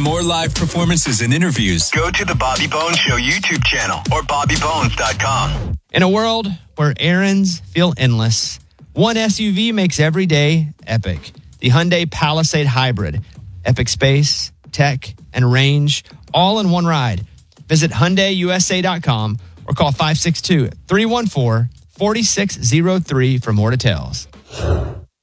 more live performances and interviews, go to the Bobby Bones Show YouTube channel or BobbyBones.com. In a world where errands feel endless, one SUV makes every day epic. The Hyundai Palisade Hybrid. Epic space, tech, and range, all in one ride. Visit HyundaiUSA.com or call 562-314-4603 for more details.